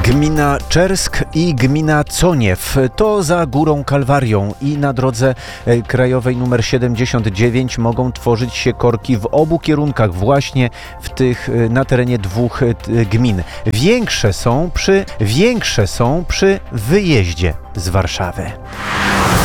Gmina Czersk i gmina Coniew to za Górą Kalwarią i na drodze krajowej nr 79 mogą tworzyć się korki w obu kierunkach, właśnie na terenie dwóch gmin. Większe są przy wyjeździe z Warszawy.